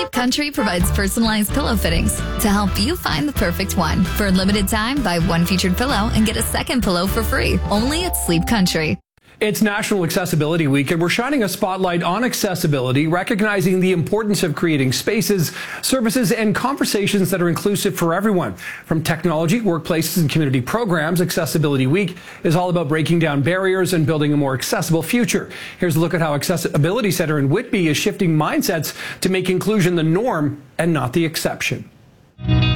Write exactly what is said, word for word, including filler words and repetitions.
Sleep Country provides personalized pillow fittings to help you find the perfect one. For a limited time, buy one featured pillow and get a second pillow for free. Only at Sleep Country. It's National Accessibility Week, and we're shining a spotlight on accessibility, recognizing the importance of creating spaces, services, and conversations that are inclusive for everyone. From technology, workplaces, and community programs, Accessibility Week is all about breaking down barriers and building a more accessible future. Here's a look at how Accessibility Center in Whitby is shifting mindsets to make inclusion the norm and not the exception.